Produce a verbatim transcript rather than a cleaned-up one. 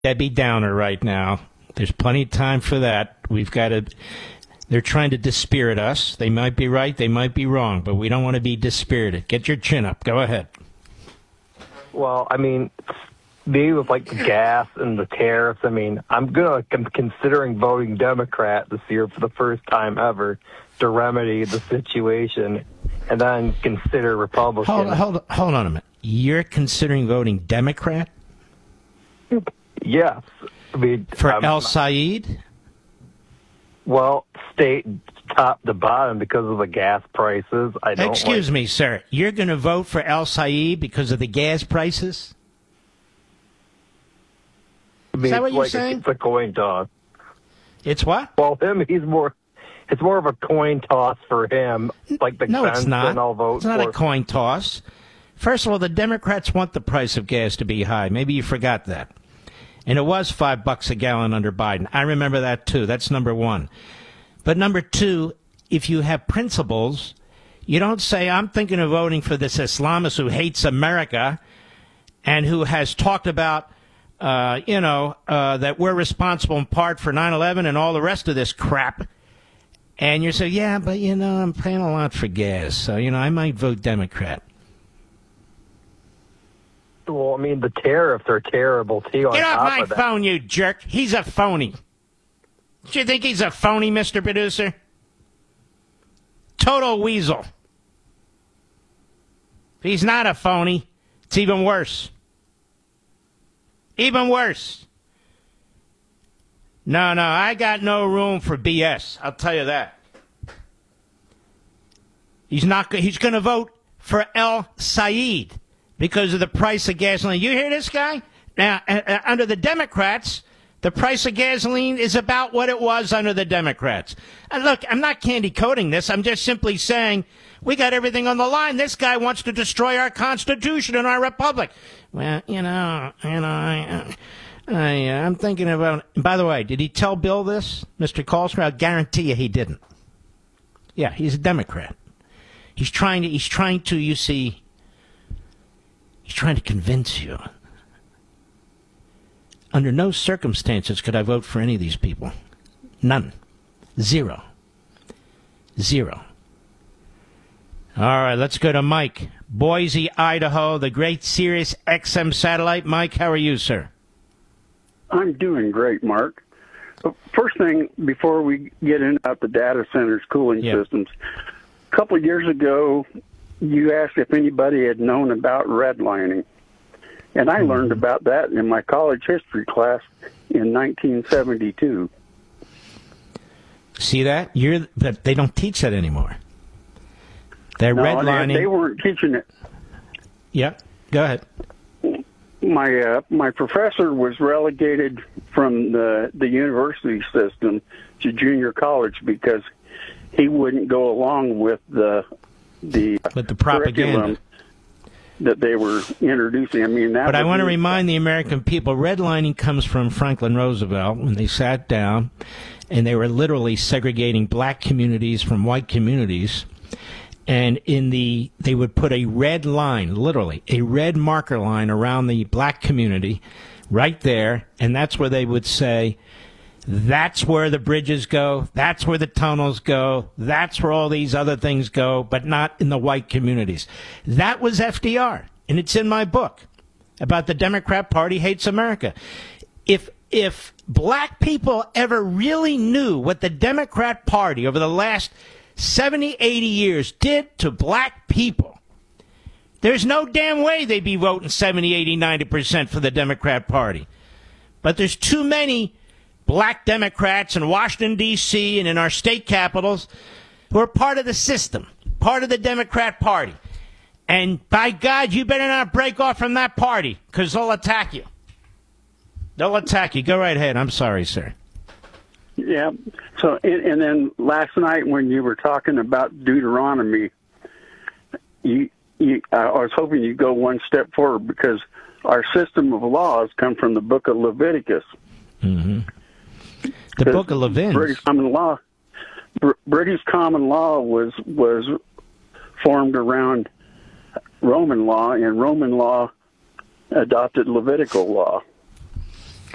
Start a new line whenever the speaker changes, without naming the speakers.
Debbie Downer right now. There's plenty of time for that. We've got to... They're trying to dispirit us. They might be right, they might be wrong, but we don't want to be dispirited. Get your chin up. Go ahead.
Well, I mean, maybe with like the gas and the tariffs, I mean, I'm gonna I'm considering voting Democrat this year for the first time ever to remedy the situation, and then consider Republican.
Hold, hold, hold on a minute. You're considering voting Democrat?
Yes. I mean,
for
um,
El Said?
Well, state top to bottom because of the gas prices. I don't
Excuse
like...
me, sir. You're going to vote for El Said because of the gas prices?
I mean,
Is that what
it's
you're
like
saying?
It's a coin toss.
It's what?
Well, him, he's more. It's more of a coin toss for him. Like the
no, it's not.
I'll vote
it's not
for.
a coin toss. First of all, the Democrats want the price of gas to be high. Maybe you forgot that. And it was five bucks a gallon under Biden. I remember that, too. That's number one. But number two, if you have principles, you don't say, I'm thinking of voting for this Islamist who hates America and who has talked about, uh, you know, uh, that we're responsible in part for nine eleven and all the rest of this crap. And you say, yeah, but, you know, I'm paying a lot for gas. So, you know, I might vote Democrat.
Well, I mean, the tariffs are terrible, too. On
Get off
top
my
of that.
phone, you jerk. He's a phony. Do you think he's a phony, Mister Producer? Total weasel. If he's not a phony, it's even worse. Even worse. No, no, I got no room for B S. I'll tell you that. He's not. He's going to vote for El Said because of the price of gasoline. You hear this guy? Now, uh, under the Democrats, the price of gasoline is about what it was under the Democrats. And look, I'm not candy coating this. I'm just simply saying we got everything on the line. This guy wants to destroy our Constitution and our republic. Well, you know, you know, I, I, uh, I'm thinking about. By the way, did he tell Bill this, Mister Colson? I guarantee you he didn't. Yeah, he's a Democrat. He's trying to. He's trying to. You see. He's trying to convince you. Under no circumstances could I vote for any of these people. None. Zero. Zero. All right, let's go to Mike. Boise, Idaho, the great Sirius X M satellite. Mike, how are you, sir?
I'm doing great, Mark. First thing, before we get into the data centers, cooling
Yeah.
systems, a couple of years ago, you asked if anybody had known about redlining. And I learned about that in my college history class in nineteen seventy-two.
See that? You're, but they don't teach that anymore. They're
No,
redlining.
They, they weren't teaching it.
Yep. Go ahead.
My uh, my professor was relegated from the the university system to junior college because he wouldn't go along with the the,
With the propaganda
curriculum that they were introducing. I mean, that
But I
would
want to
be-
remind the American people, redlining comes from Franklin Roosevelt when they sat down and they were literally segregating black communities from white communities. And in the, they would put a red line, literally, a red marker line around the black community right there. And that's where they would say, that's where the bridges go, that's where the tunnels go, that's where all these other things go, but not in the white communities. That was F D R, and it's in my book about the Democrat Party hates America. If if black people ever really knew what the Democrat Party over the last seventy, eighty years did to black people, there's no damn way they'd be voting seventy, eighty, ninety percent for the Democrat Party. But there's too many black Democrats in Washington, D C and in our state capitals who are part of the system, part of the Democrat Party. And by God, you better not break off from that party because they'll attack you. They'll attack you. Go right ahead. I'm sorry, sir.
Yeah. So, and, and then last night when you were talking about Deuteronomy, you, you, I was hoping you'd go one step forward because our system of laws come from the book of Leviticus.
Mm-hmm. The book of Leviticus.
British common law. Br- British common law was was formed around Roman law, and Roman law adopted Levitical law.